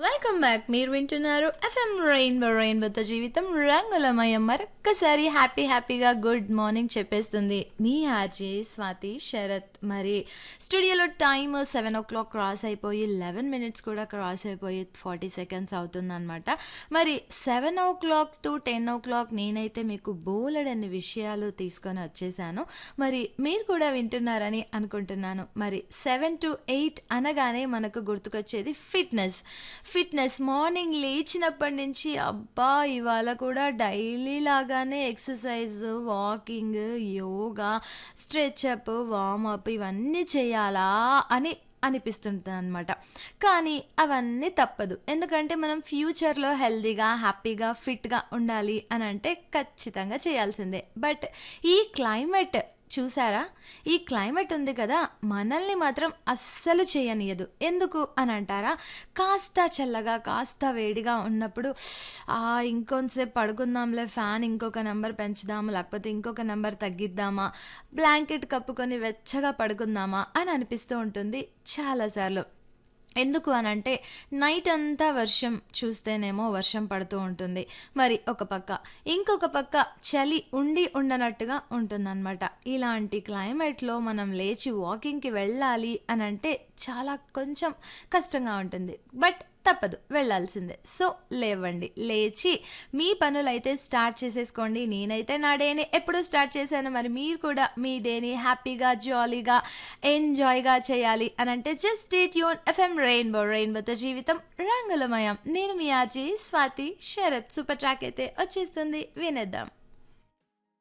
Welcome back. మీరు వింటున్నారు FM రెయిన్బోతో జీవితం రంగులమయం. మరొక్కసారి హ్యాపీగా గుడ్ మార్నింగ్ చెప్పేస్తుంది మీ ఆర్జే స్వాతి శరత్. మరి స్టూడియోలో టైమ్ 7 o'clock క్రాస్ అయిపోయి 11 minutes కూడా క్రాస్ అయిపోయి 40 seconds అవుతుందన్నమాట. మరి 7 o'clock to 10 o'clock నేనైతే మీకు బోలెడన్ని విషయాలు తీసుకొని వచ్చేసాను. మరి మీరు కూడా వింటున్నారని అనుకుంటున్నాను. మరి 7 to 8 అనగానే మనకు గుర్తుకొచ్చేది ఫిట్నెస్. మార్నింగ్ లేచినప్పటి నుంచి అబ్బా ఇవాళ కూడా డైలీ లాగానే ఎక్సర్సైజ్, వాకింగ్, యోగా, స్ట్రెచ్అప్, వార్మప్ ఇవన్నీ చేయాలా అని అనిపిస్తుంటుంది అనమాట. కానీ అవన్నీ తప్పదు. ఎందుకంటే మనం ఫ్యూచర్లో హెల్తీగా, హ్యాపీగా, ఫిట్గా ఉండాలి అని అంటే ఖచ్చితంగా చేయాల్సిందే. బట్ ఈ క్లైమేట్ చూసారా, ఈ క్లైమేట్ ఉంది కదా, మనల్ని మాత్రం అస్సలు చేయనియదు. ఎందుకు అని అంటారా, కాస్త చల్లగా కాస్త వేడిగా ఉన్నప్పుడు ఇంకొంతసేపు పడుకుందాంలే, ఫ్యాన్ ఇంకొక నెంబర్ పెంచుదామా లేకపోతే ఇంకొక నెంబర్ తగ్గిద్దామా, బ్లాంకెట్ కప్పుకొని వెచ్చగా పడుకుందామా అని అనిపిస్తూ ఉంటుంది చాలాసార్లు. ఎందుకు అని అంటే నైట్ అంతా వర్షం చూస్తేనేమో వర్షం పడుతూ ఉంటుంది. మరి ఒక పక్క ఇంకొక పక్క చలి ఉండనట్టుగా ఉంటుందన్నమాట. ఇలాంటి క్లైమేట్లో మనం లేచి వాకింగ్కి వెళ్ళాలి అని అంటే చాలా కొంచెం కష్టంగా ఉంటుంది. బట్ తప్పదు, వెళ్ళాల్సిందే. సో లేవండి, లేచి మీ పనులైతే స్టార్ట్ చేసేసుకోండి. నేనైతే నా డేని ఎప్పుడూ స్టార్ట్ చేశాను. మరి మీరు కూడా మీ డేని హ్యాపీగా, జాలీగా, ఎంజాయ్గా చేయాలి అని అంటే జస్ట్ స్టే ట్యూన్ ఎఫ్ఎం రెయిన్బోతో జీవితం రంగులమయం. నేను మీ RJ Swathi Sarath. Super track అయితే వచ్చేస్తుంది, వినేద్దాం.